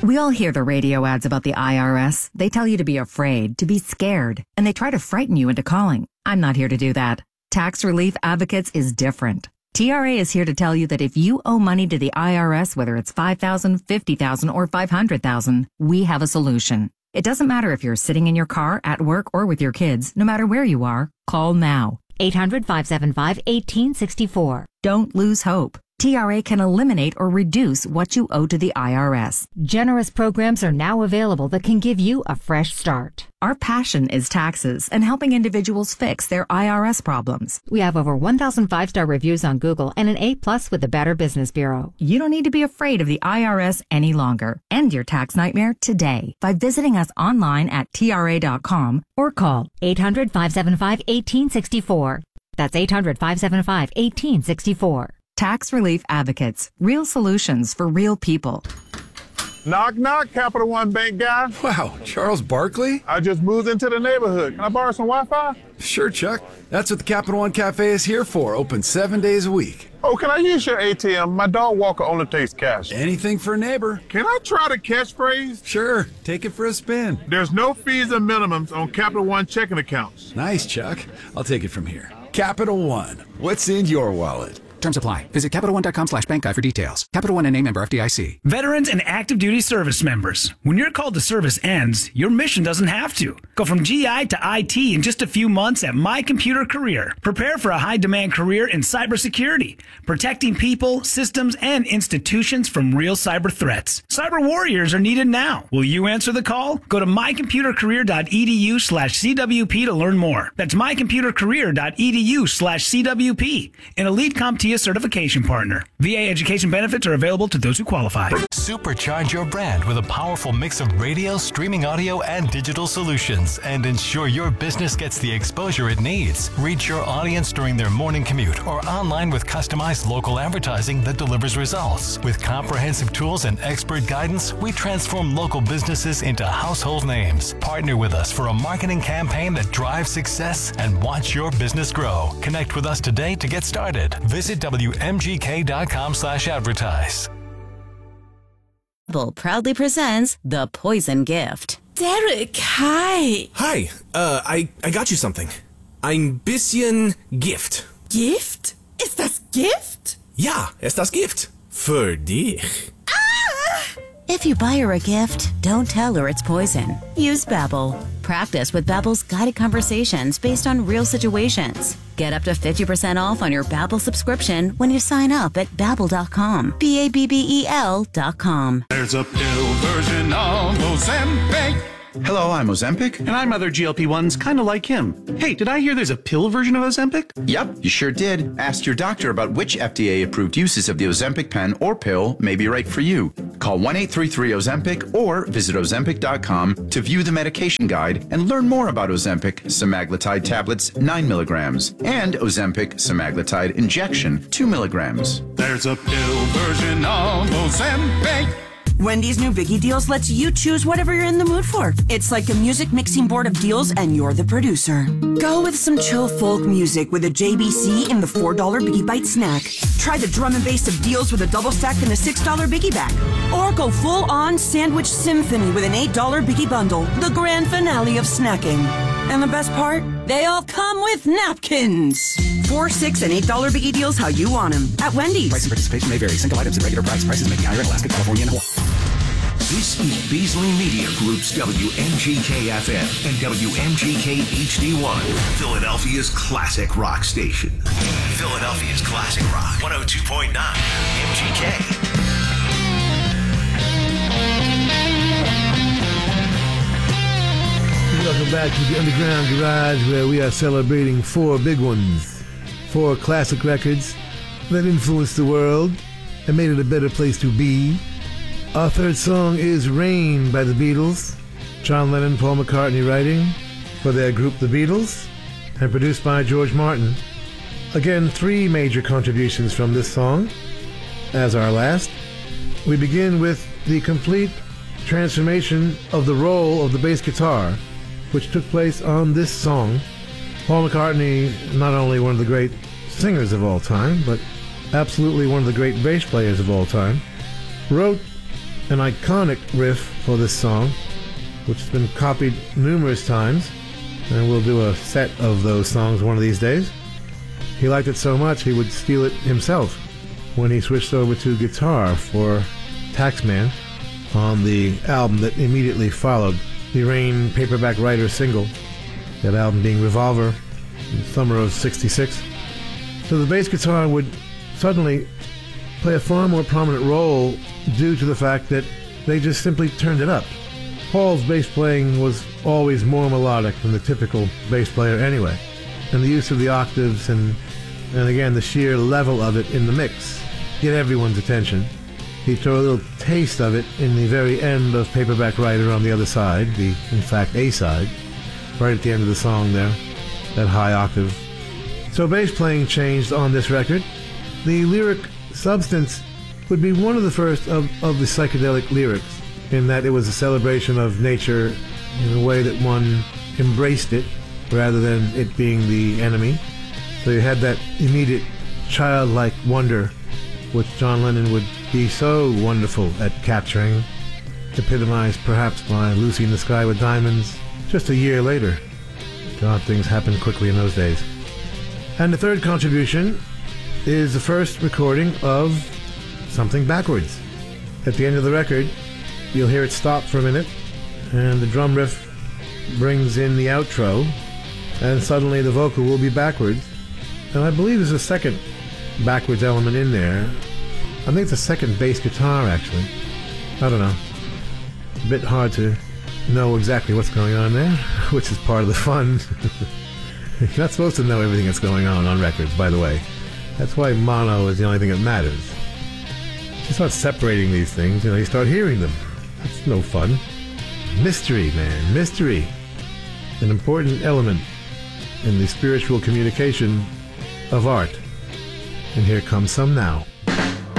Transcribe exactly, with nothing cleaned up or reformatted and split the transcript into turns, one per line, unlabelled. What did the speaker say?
We all hear the radio ads about the I R S. They tell you to be afraid, to be scared, and they try to frighten you into calling. I'm not here to do that. Tax Relief Advocates is different. T R A is here to tell you that if you owe money to the I R S, whether it's five thousand dollars, fifty thousand dollars, or five hundred thousand dollars, we have a solution. It doesn't matter if you're sitting in your car, at work, or with your kids. No matter where you are, call now.
eight hundred, five seven five, one eight six four.
Don't lose hope. T R A can eliminate or reduce what you owe to the I R S.
Generous programs are now available that can give you a fresh start.
Our passion is taxes and helping individuals fix their I R S problems.
We have over one thousand five-star reviews on Google and an A plus with the Better Business Bureau.
You don't need to be afraid of the I R S any longer. End your tax nightmare today by visiting us online at T R A dot com or call
eight hundred, five seven five, one eight six four. That's eight hundred, five seven five, one eight six four.
Tax Relief Advocates. Real solutions for real people.
Knock, knock, Capital One Bank guy.
Wow, Charles Barkley?
I just moved into the neighborhood. Can I borrow some Wi-Fi?
Sure, Chuck. That's what the Capital One Cafe is here for. Open seven days a week.
Oh, can I use your A T M? My dog walker only takes cash.
Anything for a neighbor.
Can I try the catchphrase?
Sure. Take it for a spin.
There's no fees and minimums on Capital One checking accounts.
Nice, Chuck. I'll take it from here. Capital One. What's in your wallet?
Terms apply. Visit Capital One dot com slash bank guide for details. Capital One and a member F D I C.
Veterans and active duty service members. When your call to service ends, your mission doesn't have to. Go from G I to I T in just a few months at My Computer Career. Prepare for a high-demand career in cybersecurity, protecting people, systems, and institutions from real cyber threats. Cyber warriors are needed now. Will you answer the call? Go to my computer career dot e d u slash C W P to learn more. That's my computer career dot e d u slash C W P. An elite CompTIA certification partner. V A education benefits are available to those who qualify.
Supercharge your brand with a powerful mix of radio, streaming audio, and digital solutions, and ensure your business gets the exposure it needs. Reach your audience during their morning commute or online with customized local advertising that delivers results. With comprehensive tools and expert guidance, we transform local businesses into household names. Partner with us for a marketing campaign that drives success and watch your business grow. Connect with us today to get started. Visit W M G K dot com slash advertise.
Proudly presents The Poison Gift.
Derek, hi.
Hi, uh, I, I got you something. Ein bisschen Gift.
Gift? Ist das Gift?
Ja, ist das Gift. Für dich.
Ah! If you buy her a gift, don't tell her it's poison. Use Babbel. Practice with Babbel's guided conversations based on real situations. Get up to fifty percent off on your Babbel subscription when you sign up at babbel dot com. B A B B E L dot com.
There's a pill version of Ozempic.
Hello, I'm Ozempic.
And I'm other G L P ones kind of like him. Hey, did I hear there's a pill version of Ozempic?
Yep, you sure did. Ask your doctor about which F D A-approved uses of the Ozempic pen or pill may be right for you. Call one eight three three Ozempic or visit ozempic dot com to view the medication guide and learn more about Ozempic semaglutide tablets nine milligrams and Ozempic semaglutide injection two milligrams.
There's a pill version of Ozempic.
Wendy's new Biggie Deals lets you choose whatever you're in the mood for. It's like a music mixing board of deals and you're the producer. Go with some chill folk music with a J B C in the four dollar Biggie Bite snack. Try the drum and bass of deals with a double stack in the six dollar Biggie Bag. Or go full on sandwich symphony with an eight dollar Biggie Bundle, the grand finale of snacking. And the best part? They all come with napkins. Four, six, and eight dollar Biggie Deals how you want them at Wendy's.
Price and participation may vary. Single items at regular price. Prices may be higher in Alaska, California, and Hawaii.
This is Beasley Media Group's W M G K F M and W M G K H D one, Philadelphia's classic rock station. Philadelphia's classic rock, one oh two point nine M G K.
Welcome back to the Underground Garage, where we are celebrating four big ones. Four classic records that influenced the world and made it a better place to be. Our third song is Rain by the Beatles. John Lennon, Paul McCartney writing for their group The Beatles and produced by George Martin. Again, three major contributions from this song. As our last, we begin with the complete transformation of the role of the bass guitar, which took place on this song. Paul McCartney, not only one of the great singers of all time, but absolutely one of the great bass players of all time, wrote an iconic riff for this song, which has been copied numerous times, and we'll do a set of those songs one of these days. He liked it so much he would steal it himself when he switched over to guitar for Taxman on the album that immediately followed the Rain Paperback Writer single, that album being Revolver, in the summer of sixty-six. So the bass guitar would suddenly play a far more prominent role due to the fact that they just simply turned it up. Paul's bass playing was always more melodic than the typical bass player anyway, and the use of the octaves and, and again, the sheer level of it in the mix get everyone's attention. He threw a little taste of it in the very end of Paperback Writer on the other side, the, in fact, A-side, right at the end of the song there, that high octave. So bass playing changed on this record. The lyric substance would be one of the first of, of the psychedelic lyrics, in that it was a celebration of nature in a way that one embraced it rather than it being the enemy. So you had that immediate childlike wonder, which John Lennon would be so wonderful at capturing, epitomized perhaps by Lucy in the Sky with Diamonds just a year later. God, things happened quickly in those days. And the third contribution is the first recording of Something Backwards. At the end of the record, you'll hear it stop for a minute, and the drum riff brings in the outro, and suddenly the vocal will be backwards. And I believe there's a second backwards element in there. I think it's a second bass guitar, actually. I don't know. A bit hard to know exactly what's going on there, which is part of the fun. You're not supposed to know everything that's going on on records, by the way. That's why mono is the only thing that matters. You start separating these things, you know, you start hearing them. That's no fun. Mystery, man, mystery. An important element in the spiritual communication of art. And here comes some now.